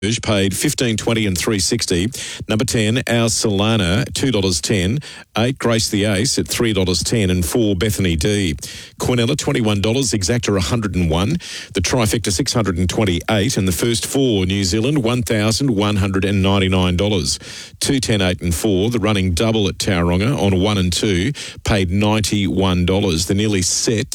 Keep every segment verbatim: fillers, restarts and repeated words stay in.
paid fifteen twenty and three sixty. Number ten, Our Solana, two dollars ten. eight, Grace the Ace at three dollars ten. And four, Bethany D. Quinella, twenty-one dollars. Exacta, one hundred one. The Trifecta, six hundred twenty-eight. And the first four, New Zealand, one thousand one hundred ninety-nine dollars. two, ten, eight and four. The running double at Tauranga on one and two paid ninety-one dollars. They're nearly set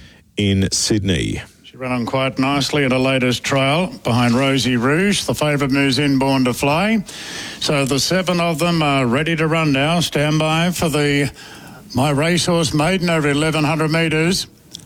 in Sydney. Run on quite nicely at a latest trial behind Rosie Rouge. The favourite moves in, Born to Fly. So the seven of them are ready to run now. Stand by for the My Racehorse Maiden over eleven hundred metres.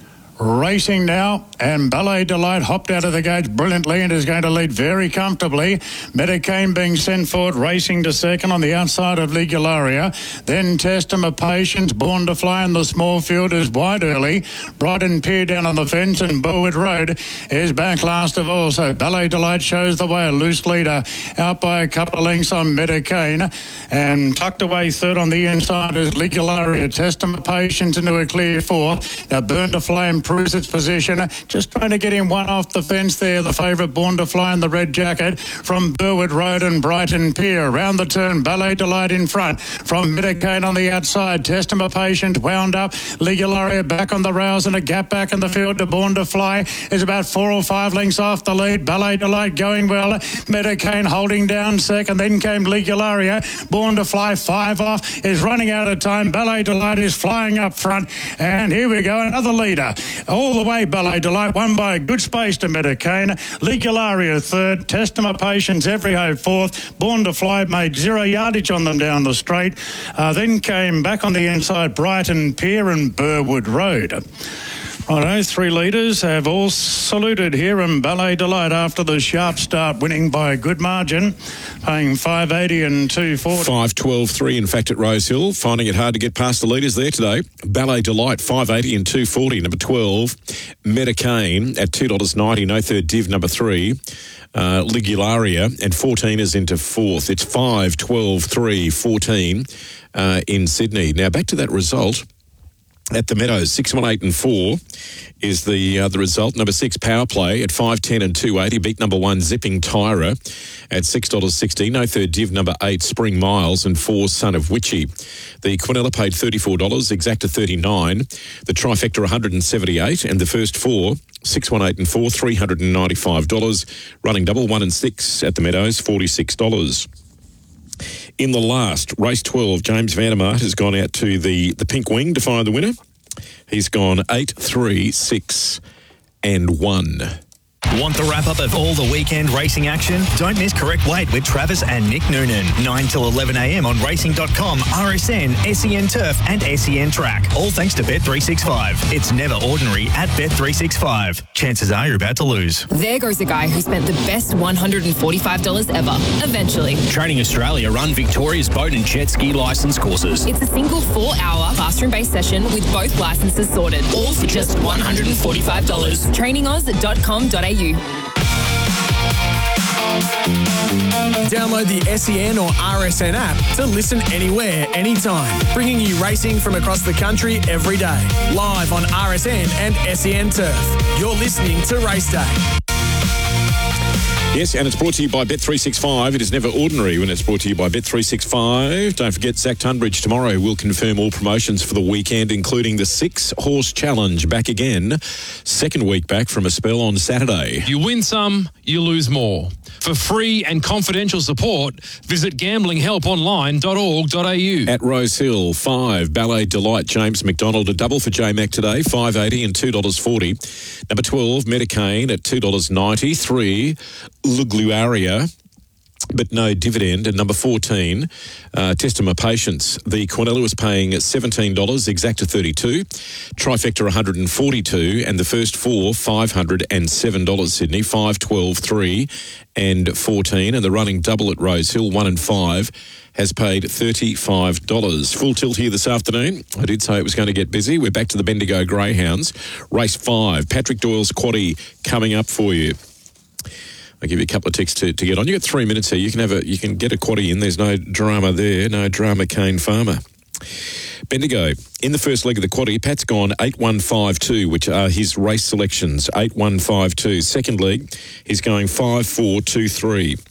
Racing now, and Ballet Delight hopped out of the gates brilliantly and is going to lead very comfortably. Medicane being sent forward, racing to second on the outside of Ligularia. Then Testament Patience, Born to Fly in the small field is wide early. Brighton Pier down on the fence, and Burwood Road is back last of all. So Ballet Delight shows the way, a loose leader out by a couple of lengths on Medicane, and tucked away third on the inside is Ligularia. Testament Patience into a clear fourth. Now Burn to Flame proves its position. Just trying to get him one off the fence there. The favourite Born to Fly in the red jacket from Burwood Road and Brighton Pier. Round the turn, Ballet Delight in front. From Medicane on the outside, Testament Patient wound up. Ligularia back on the rails and a gap back in the field to Born to Fly is about four or five lengths off the lead. Ballet Delight going well. Medicane holding down second. Then came Ligularia. Born to Fly five off is running out of time. Ballet Delight is flying up front. And here we go, another leader. All the way, Ballet Delight, won by a good space to Medicane. Ligularia third, Testament Patience every hope fourth. Born to Fly made zero yardage on them down the straight. Uh, then came back on the inside, Brighton Pier and Burwood Road. Righto, three leaders have all saluted here, and Ballet Delight after the sharp start, winning by a good margin, paying five eighty and two forty. five twelve three, in fact, at Rosehill, finding it hard to get past the leaders there today. Ballet Delight, five eighty and two forty. Number twelve, Medicane at two dollars ninety. No third div, number three. Uh, Ligularia, and fourteen is into fourth. It's five twelve three fourteen uh, in Sydney. Now, back to that result. At the Meadows, six one eight and four is the uh, the result. Number six, Power Play at five ten and two eighty. Beat number one, Zipping Tyra at six dollars sixty. No third div, number eight, Spring Miles, and four, Son of Witchy. The Quinella paid thirty-four dollars, Exacta thirty-nine. The Trifecta one hundred seventy-eight, and the first four, six one eight and four, three hundred ninety-five dollars. Running double one and six at the Meadows, forty-six dollars. In the last, race twelve, James Vandermaat has gone out to the, the Pink Wing to find the winner. He's gone eight, three, six and one. Want the wrap-up of all the weekend racing action? Don't miss Correct Weight with Travis and Nick Noonan. nine till eleven a m on racing dot com, R S N, S E N Turf and S E N Track. All thanks to Bet three sixty-five. It's never ordinary at Bet three sixty-five. Chances are you're about to lose. There goes a guy who spent the best one hundred forty-five dollars ever, eventually. Training Australia run Victoria's boat and jet ski licence courses. It's a single four-hour classroom-based session with both licences sorted. All for just one hundred forty-five dollars. training oz dot com dot a u. Download the S E N or R S N app to listen anywhere, anytime, bringing you racing from across the country every day. Live on R S N and S E N Turf. You're listening to Race Day. Yes, and it's brought to you by Bet three sixty-five. It is never ordinary when it's brought to you by Bet three sixty-five. Don't forget, Zach Tunbridge tomorrow will confirm all promotions for the weekend, including the six-horse challenge back again. Second week back from a spell on Saturday. You win some, you lose more. For free and confidential support, visit gambling help online dot org dot a u. At Rosehill, five, Ballet Delight, James McDonald, a double for J Mac today, five eighty and two dollars forty. Number twelve, Medicane at two dollars ninety. Three, Ligularia, but no dividend. And number fourteen, uh, Testament Patience. The Quinella was paying seventeen dollars, Exacta thirty-two, Trifecta one hundred forty-two, and the first four, five hundred seven dollars, Sydney, five, twelve, three and fourteen. And the running double at Rosehill, one and five, has paid thirty-five dollars. Full tilt here this afternoon. I did say it was going to get busy. We're back to the Bendigo Greyhounds. Race five, Patrick Doyle's quaddie coming up for you. I'll give you a couple of ticks to, to get on. You got three minutes here. You can have a you can get a quaddie in. There's no drama there. No drama, Kane Farmer. Bendigo, in the first leg of the quaddie, Pat's gone eight one five two, which are his race selections, eight one five two. Second leg, he's going five four two three.